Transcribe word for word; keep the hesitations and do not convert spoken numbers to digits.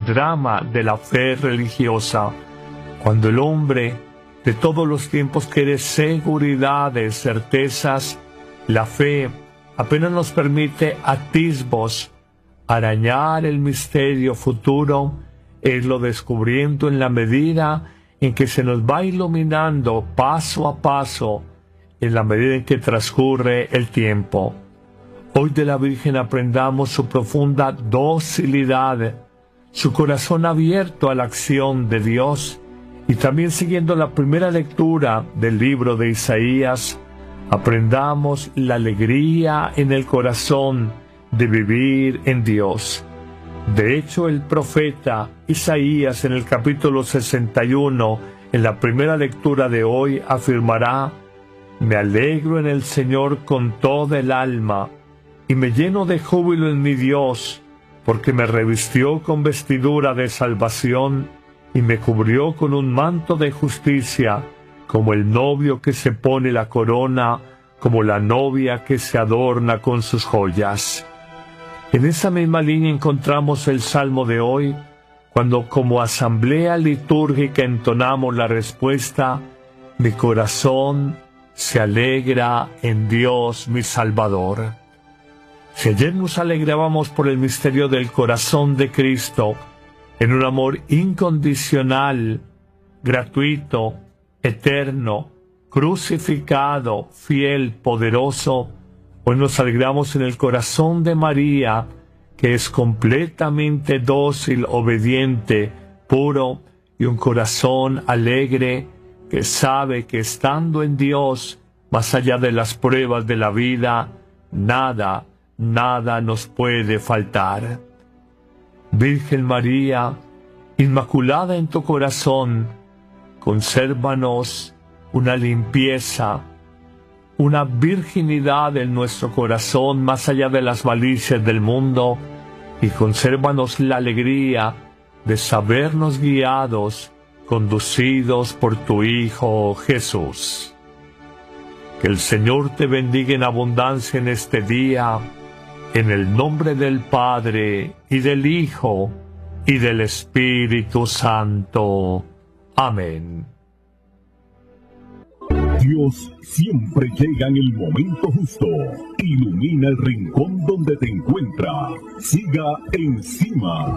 drama de la fe religiosa, cuando el hombre de todos los tiempos quiere seguridades, certezas. La fe apenas nos permite atisbos, arañar el misterio futuro, irlo descubriendo en la medida en que se nos va iluminando paso a paso, en la medida en que transcurre el tiempo. Hoy de la Virgen aprendamos su profunda docilidad, su corazón abierto a la acción de Dios, y también siguiendo la primera lectura del libro de Isaías, aprendamos la alegría en el corazón de vivir en Dios. De hecho, el profeta Isaías en el capítulo sesenta y uno, en la primera lectura de hoy, afirmará: «Me alegro en el Señor con toda el alma, y me lleno de júbilo en mi Dios, porque me revistió con vestidura de salvación, y me cubrió con un manto de justicia, como el novio que se pone la corona, como la novia que se adorna con sus joyas». En esa misma línea encontramos el Salmo de hoy, cuando como asamblea litúrgica entonamos la respuesta: «Mi corazón se alegra en Dios mi Salvador». Si ayer nos alegrábamos por el misterio del corazón de Cristo, en un amor incondicional, gratuito, eterno, crucificado, fiel, poderoso, hoy nos alegramos en el corazón de María, que es completamente dócil, obediente, puro, y un corazón alegre que sabe que estando en Dios, más allá de las pruebas de la vida, nada, nada nos puede faltar. Virgen María, inmaculada en tu corazón, consérvanos una limpieza, una virginidad en nuestro corazón más allá de las malicias del mundo, y consérvanos la alegría de sabernos guiados, conducidos por tu Hijo Jesús. Que el Señor te bendiga en abundancia en este día, en el nombre del Padre, y del Hijo, y del Espíritu Santo. Amén. Dios siempre llega en el momento justo. Ilumina el rincón donde te encuentras. Siga encima.